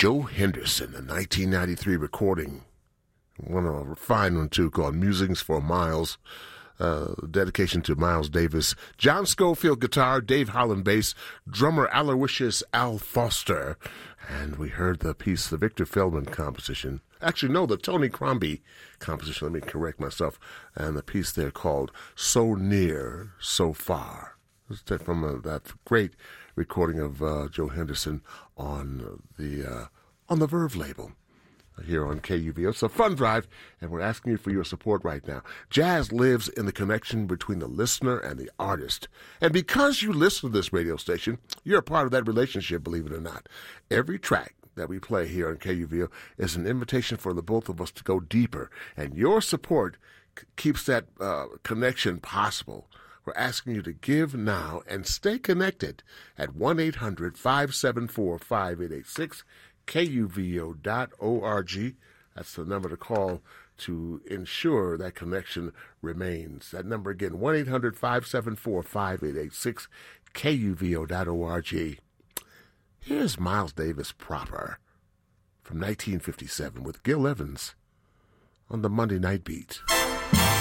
Joe Henderson, a 1993 recording, one of a fine one too, called Musings for Miles. Dedication to Miles Davis. John Schofield guitar, Dave Holland bass, drummer Aloysius Al Foster. And we heard the piece, the Victor Feldman composition. Actually, no, the Tony Crombie composition. Let me correct myself. And the piece there called So Near, So Far. From that great recording of Joe Henderson on the Verve label here on KUVO. It's a fun drive, and we're asking you for your support right now. Jazz lives in the connection between the listener and the artist. And because you listen to this radio station, you're a part of that relationship, believe it or not. Every track that we play here on KUVO is an invitation for the both of us to go deeper, and your support keeps that connection possible. We're asking you to give now and stay connected at 1-800-574-5886, KUVO.org. That's the number to call to ensure that connection remains. That number again, 1-800-574-5886, KUVO.org. Here's Miles Davis proper from 1957 with Gil Evans on the Monday Night Beat.